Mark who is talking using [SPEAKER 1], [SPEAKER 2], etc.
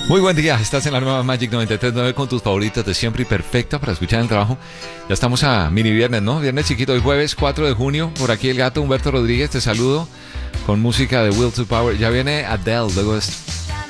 [SPEAKER 1] Muy buen día, estás en la nueva Magic 93.9 con tus favoritas de siempre y perfecta para escuchar en el trabajo. Ya estamos a mini viernes, ¿no? Viernes chiquito, hoy jueves 4 de junio. Por aquí el gato Humberto Rodríguez, te saludo con música de Will to Power. Ya viene Adele, luego